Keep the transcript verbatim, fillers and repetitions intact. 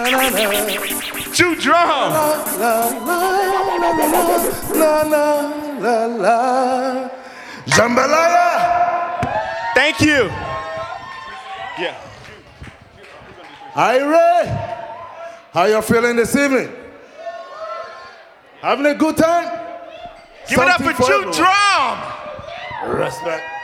Jew drum. Jambalaya. Thank you. Yeah. Ira, how you feeling this evening? Having a good time? Give it up Something for Jew everyone. drum. Respect.